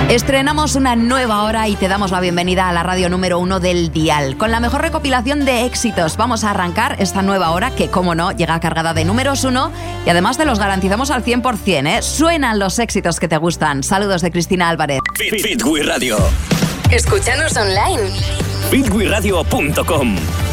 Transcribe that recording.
Estrenamos una nueva hora y te damos la bienvenida a la radio número 1 del dial. Con la mejor recopilación de éxitos vamos a arrancar esta nueva hora que, como no, llega cargada de números 1 y además te los garantizamos al 100%, ¿eh? Suenan los éxitos que te gustan. Saludos de Cristina Álvarez. Fit Radio. Escúchanos online. fitwiradio.com